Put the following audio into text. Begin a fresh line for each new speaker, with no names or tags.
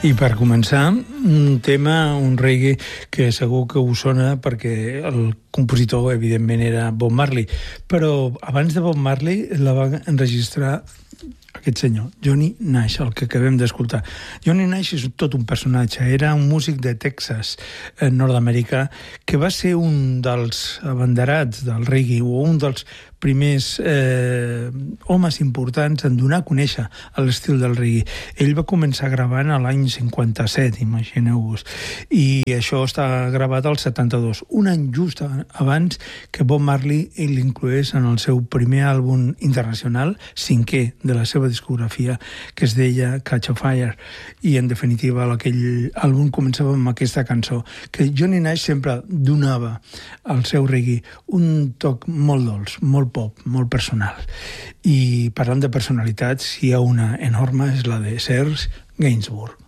I per començar, un tema, un reggae que segur que us sona perquè el compositor, evidentment, era Bob Marley. Però abans de Bob Marley la va enregistrar aquest senyor, Johnny Nash, el que acabem d'escoltar. Johnny Nash és tot un personatge. Era un músic de Texas, nord-americà, que va ser un dels abanderats del reggae, o un dels primers homes importants en donar a conèixer l'estil del reggae. Ell va començar gravant a l'any 57, imagineu-vos, i això està gravat al 72, un any just abans que Bob Marley l'incloés en el seu primer àlbum internacional, cinquè de la seva discografia, que es deia Catch a Fire, i en definitiva aquell àlbum començava amb aquesta cançó, que Johnny Nash sempre donava al seu reggae un toc molt dolç, molt pop, molt personal. I parlant de personalitats, hi ha una enorme, és la de Serge Gainsbourg.